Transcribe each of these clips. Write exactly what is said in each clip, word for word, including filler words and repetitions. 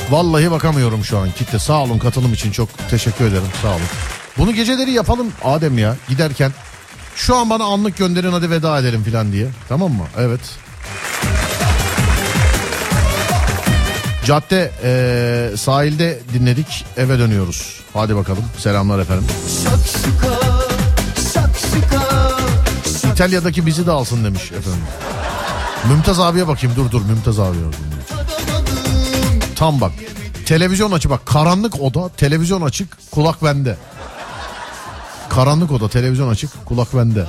Vallahi bakamıyorum şu an kitle. Sağ olun katılım için, çok teşekkür ederim, sağ olun. Bunu geceleri yapalım Adem ya, giderken. Şu an bana anlık gönderin, hadi veda edelim falan diye. Tamam mı? Evet. Cadde e, sahilde dinledik, eve dönüyoruz. Hadi bakalım, selamlar efendim. Şakşuka, şakşuka, şak... İtalya'daki bizi de alsın demiş efendim. Mümtaz abiye bakayım, dur dur Mümtaz abiye bakayım. Tam bak, televizyon açık, bak karanlık oda, televizyon açık, kulak bende. Karanlık oda, televizyon açık, kulak bende.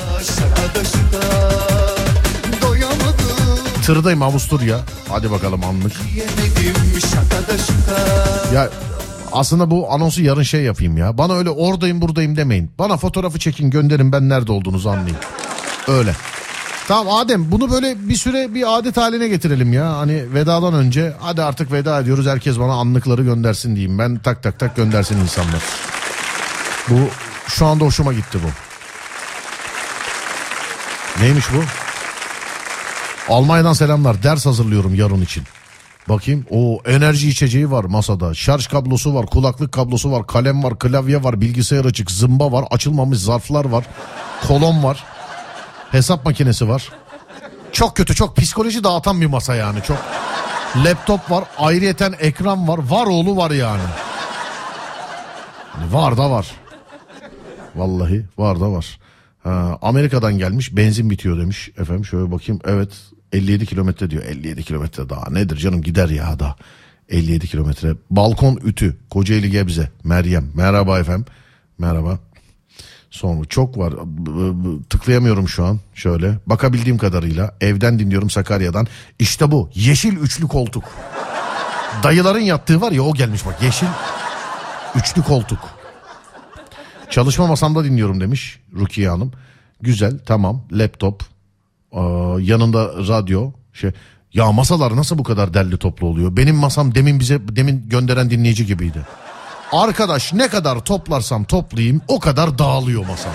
Tırdayım, Avusturya. Hadi bakalım anlık. Ya aslında bu anonsu yarın şey yapayım ya. Bana öyle oradayım buradayım demeyin. Bana fotoğrafı çekin, gönderin, ben nerede olduğunuzu anlayayım. Öyle. Tamam Adem, bunu böyle bir süre bir adet haline getirelim ya. Hani vedadan önce hadi artık veda ediyoruz, herkes bana anlıkları göndersin diyeyim. Ben tak tak tak göndersin insanlar. Bu şu anda hoşuma gitti bu. Neymiş bu? Almanya'dan selamlar, ders hazırlıyorum yarın için. Bakayım, o enerji içeceği var masada, şarj kablosu var, kulaklık kablosu var, kalem var, klavye var, bilgisayar açık, zımba var, açılmamış zarflar var, kolon var, hesap makinesi var. Çok kötü, çok psikoloji dağıtan bir masa yani, çok. Laptop var, ayrıyeten ekran var, var oğlu var yani. Var da var. Vallahi var da var. Ha, Amerika'dan gelmiş, benzin bitiyor demiş efendim, şöyle bakayım, evet elli yedi kilometre diyor. elli yedi kilometre daha nedir canım, gider ya da elli yedi kilometre. Balkon ütü, Kocaeli Gebze, Meryem, merhaba efendim, merhaba. Sonra çok var, tıklayamıyorum şu an, şöyle bakabildiğim kadarıyla. Evden dinliyorum, Sakarya'dan. İşte bu yeşil üçlü koltuk, dayıların yattığı var ya, o gelmiş bak, yeşil üçlü koltuk. Çalışma masamda dinliyorum demiş Rukiye Hanım. Güzel, tamam, laptop, ee, yanında radyo. Şey, ya masalar nasıl bu kadar derli toplu oluyor? Benim masam demin bize demin gönderen dinleyici gibiydi. Arkadaş, ne kadar toplarsam toplayayım o kadar dağılıyor masam.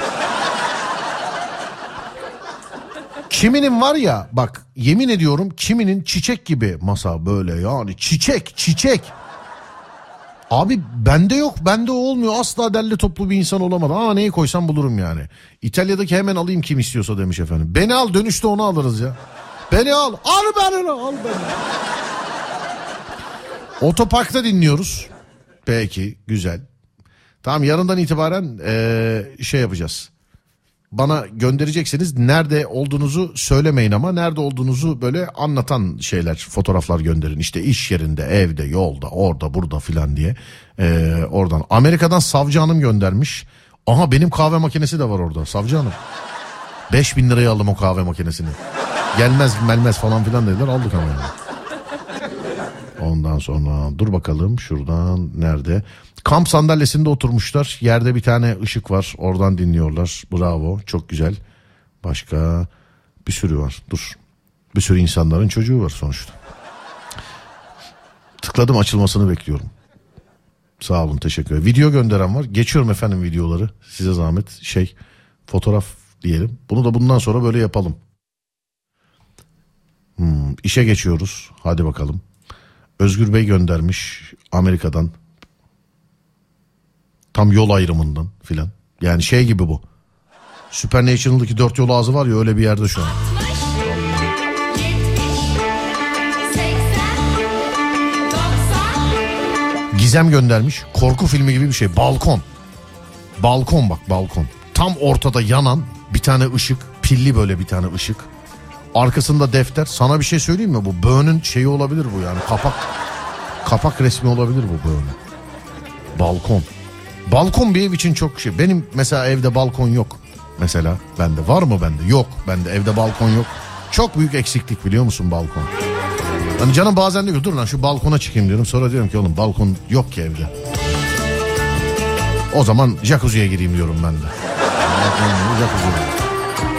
Kiminin var ya bak, yemin ediyorum, kiminin çiçek gibi masa böyle, yani çiçek çiçek. Abi bende yok, bende olmuyor, asla derli toplu bir insan olamadım ama neyi koysam bulurum yani. İtalya'daki hemen alayım kim istiyorsa demiş efendim. Beni al, dönüşte onu alırız ya. Beni al, al beni, al beni. Otoparkta dinliyoruz. Peki, güzel. Tamam, yarından itibaren ee, şey yapacağız. Bana göndereceksiniz, nerede olduğunuzu söylemeyin ama nerede olduğunuzu böyle anlatan şeyler, fotoğraflar gönderin. İşte iş yerinde, evde, yolda, orada, burada filan diye. Ee, oradan. Amerika'dan Savcı Hanım göndermiş. Aha, benim kahve makinesi de var orada Savcı Hanım. beş bin liraya aldım o kahve makinesini. Gelmez melmez falan filan dediler, aldık ama yani. Ondan sonra dur bakalım şuradan nerede? Kamp sandalyesinde oturmuşlar. Yerde bir tane ışık var. Oradan dinliyorlar. Bravo. Çok güzel. Başka bir sürü var. Dur. Bir sürü insanların çocuğu var sonuçta. Tıkladım, açılmasını bekliyorum. Sağ olun, teşekkür ederim. Video gönderen var. Geçiyorum efendim videoları. Size zahmet. Şey, fotoğraf diyelim. Bunu da bundan sonra böyle yapalım. Hmm, işe geçiyoruz. Hadi bakalım. Özgür Bey göndermiş Amerika'dan. Tam yol ayrımından filan. Yani şey gibi bu. Supernatural'daki dört yol ağzı var ya, öyle bir yerde şu an. Gizem göndermiş. Korku filmi gibi bir şey. Balkon. Balkon bak, balkon. Tam ortada yanan bir tane ışık. Pilli böyle bir tane ışık. Arkasında defter. Sana bir şey söyleyeyim mi? Bu Böğün'ün şeyi olabilir bu yani. Kapak. Kapak resmi olabilir bu Böğün'ün. Balkon. Balkon bir ev için çok şey. Benim mesela evde balkon yok. Mesela bende var mı bende? Yok. Bende evde balkon yok. Çok büyük eksiklik, biliyor musun balkon? Hani canım bazen diyor, dur lan şu balkona çıkayım diyorum. Sonra diyorum ki oğlum balkon yok ki evde. O zaman jacuzziye gireyim diyorum ben de. Jacuzziye.